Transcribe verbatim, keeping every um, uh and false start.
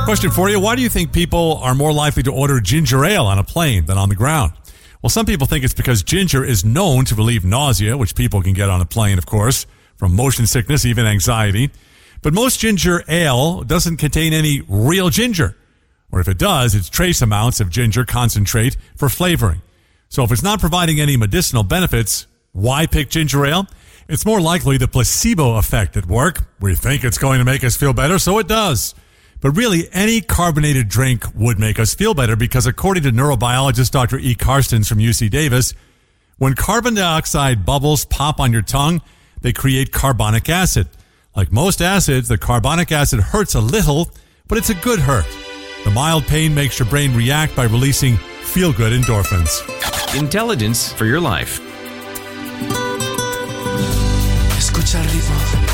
Question for you. Why do you think people are more likely to order ginger ale on a plane than on the ground? Well, some people think it's because ginger is known to relieve nausea, which people can get on a plane, of course, from motion sickness, even anxiety. But most ginger ale doesn't contain any real ginger. Or if it does, it's trace amounts of ginger concentrate for flavoring. So if it's not providing any medicinal benefits, why pick ginger ale? It's more likely the placebo effect at work. We think it's going to make us feel better, so it does. But really, any carbonated drink would make us feel better because according to neurobiologist Doctor E. Karstens from U C Davis, when carbon dioxide bubbles pop on your tongue, they create carbonic acid. Like most acids, the carbonic acid hurts a little, but it's a good hurt. The mild pain makes your brain react by releasing feel-good endorphins. Intelligence for your life. Escucha el ritmo.